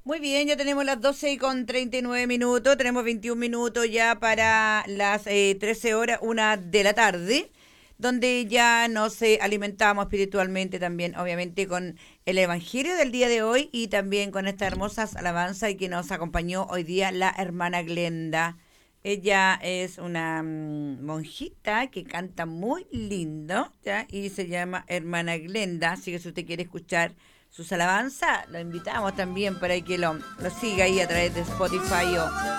Muy bien, ya tenemos las 12:39. Tenemos 21 minutos ya para las 13 horas, 1 de la tarde, donde ya nos alimentamos espiritualmente también, obviamente, con el Evangelio del día de hoy y también con estas hermosas alabanzas y que nos acompañó hoy día la hermana Glenda. Ella es una monjita que canta muy lindo, ¿ya? Y se llama Hermana Glenda, así que si usted quiere escuchar sus alabanzas, lo invitamos también para que lo siga ahí a través de Spotify o